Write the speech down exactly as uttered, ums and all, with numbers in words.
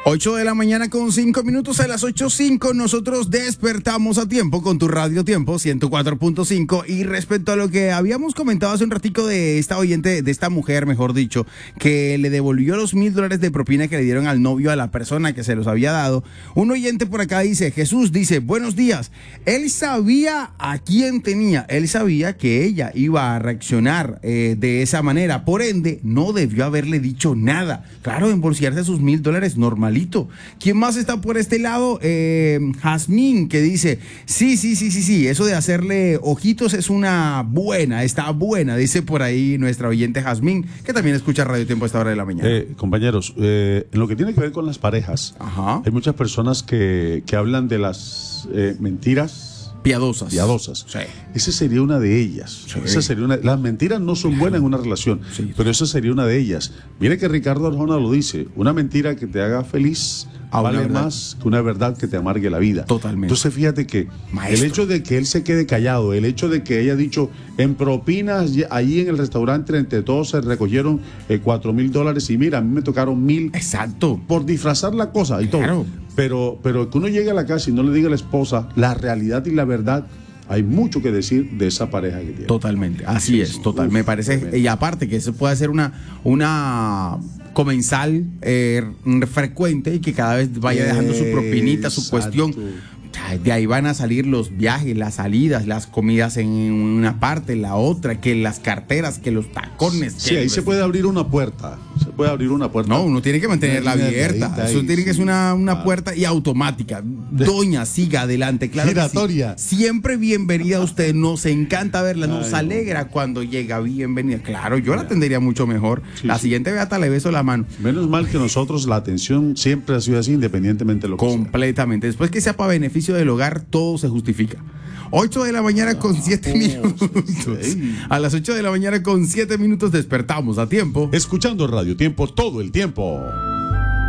ocho de la mañana con cinco minutos, a las ocho cinco nosotros despertamos a tiempo con tu Radio Tiempo ciento cuatro punto cinco. Y respecto a lo que habíamos comentado hace un ratico de esta oyente, de esta mujer, mejor dicho, que le devolvió los mil dólares de propina que le dieron al novio a la persona que se los había dado, un oyente por acá dice, Jesús dice, buenos días, él sabía a quién tenía, él sabía que ella iba a reaccionar eh, de esa manera, por ende no debió haberle dicho nada. Claro, embolsarse sus mil dólares normal. ¿Quién más está por este lado? Eh, Jazmín, que dice, sí, sí, sí, sí, sí, eso de hacerle ojitos es una buena, está buena, dice por ahí nuestra oyente Jazmín, que también escucha Radio Tiempo a esta hora de la mañana. Eh, compañeros, eh, en lo que tiene que ver con las parejas, Ajá. hay muchas personas que, que hablan de las eh, mentiras piadosas. Piadosas. Sí. Esa sería una de ellas. Sí. Esa sería una, las mentiras no son buenas en una relación, sí. pero esa sería una de ellas. Mire que Ricardo Arjona lo dice, una mentira que te haga feliz a vale más que una verdad que te amargue la vida. Totalmente. Entonces fíjate que Maestro. el hecho de que él se quede callado, el hecho de que haya dicho en propinas, allí en el restaurante entre todos se recogieron eh, cuatro mil dólares y mira, a mí me tocaron mil. Exacto. Por disfrazar la cosa y claro. todo. Pero, pero que uno llegue a la casa y no le diga a la esposa la realidad y la verdad, hay mucho que decir de esa pareja que tiene. Totalmente, así sí, es, sí. total. Uf, me parece, tremendo. Y aparte que eso puede ser una, una comensal eh, frecuente y que cada vez vaya dejando su propinita, su cuestión. De ahí van a salir los viajes, las salidas, las comidas en una parte, en la otra, que las carteras, que los tacones. Sí, ahí se puede abrir una puerta. Se puede abrir una puerta. No, uno tiene que mantenerla abierta. Eso tiene que ser una, una puerta y automática. Doña, siga adelante. Claro. Giratoria. Sí. Siempre bienvenida a usted. Nos encanta verla. Nos Ay, alegra no. cuando llega. Bienvenida. Claro, yo la atendería mucho mejor. Sí, la sí. siguiente beata le beso la mano. Menos mal que nosotros la atención siempre ha sido así, independientemente de lo que Completamente. Sea. Después que sea para beneficio del hogar, todo se justifica. ocho de la mañana con siete minutos. Sí. A las ocho de la mañana con siete minutos despertamos a tiempo. Escuchando Radio Tiempo todo el tiempo.